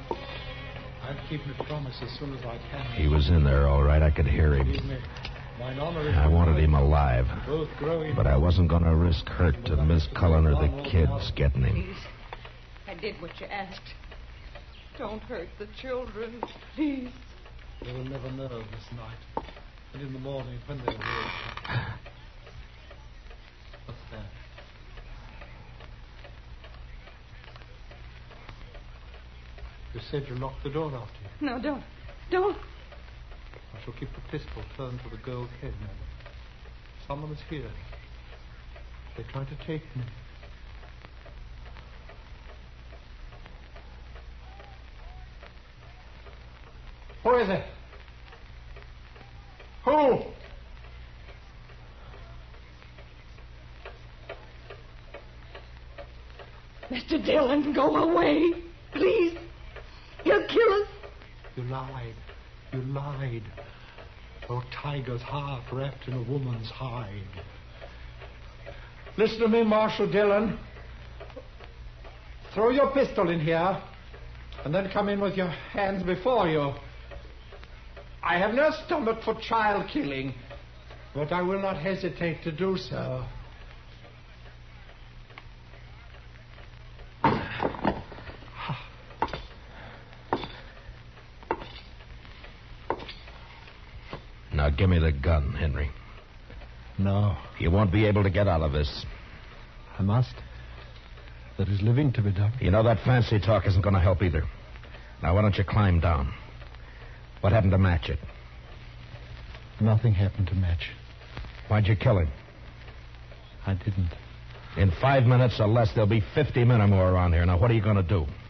I'll keep my promise as soon as I can. He was in there, all right. I could hear him. I wanted him alive. But I wasn't going to risk hurt to Miss Cullen or the kids getting him. Please. I did what you asked. Don't hurt the children, please. They will never know this night. And in the morning, when they wake. What's that? You said you locked the door after you. No, don't. I shall keep the pistol turned to the girl's head, madam. Someone is here. They try to take me. Who is it? Who? Mr. Dillon, go away. Please. He'll kill us. You lied. You lied. Oh, tiger's heart wrapped in a woman's hide. Listen to me, Marshal Dillon. Throw your pistol in here, and then come in with your hands before you. I have no stomach for child killing, but I will not hesitate to do so. Now give me the gun, Henry. No. You won't be able to get out of this. I must. There is living to be done. You know that fancy talk isn't going to help either. Now, why don't you climb down? What happened to Matchett? Nothing happened to Match. Why'd you kill him? I didn't. In 5 minutes or less, there'll be 50 men or more around here. Now, what are you going to do?